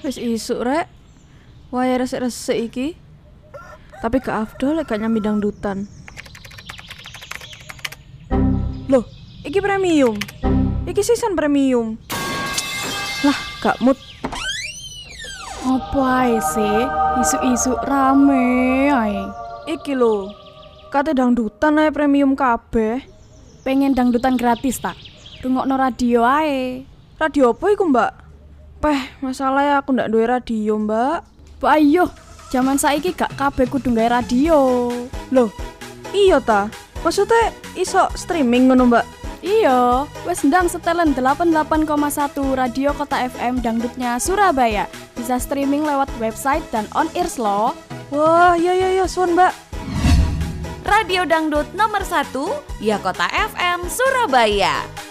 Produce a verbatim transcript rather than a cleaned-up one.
wis isuk rek. Wae resik-resik iki. Tapi gak afdol lek gak nyambi dangdutan. Loh, iki premium. Iki season premium. Lah, gak mood. Apa ae sih? Isu-isu rame ae. Iki lho. Kate dangdutan ae premium kabeh. Pengen dangdutan gratis tak? Rungokno radio ae. Radio apa iku, Mbak? Peh, masalahnya aku ndak duwe radio, Mbak. Bu ayo, zaman saiki gak kabeh kudu gawe radio. Loh, iya ta? Maksudnya iso streaming ngono, Mbak? Iya, wes ndang setelan delapan puluh delapan koma satu Radio Kota F M dangdutnya Surabaya. Bisa streaming lewat website dan on-ears loh. Wah, iya iya iya, suwun, Mbak. Radio Dangdut nomor satu, ya Kota F M Surabaya.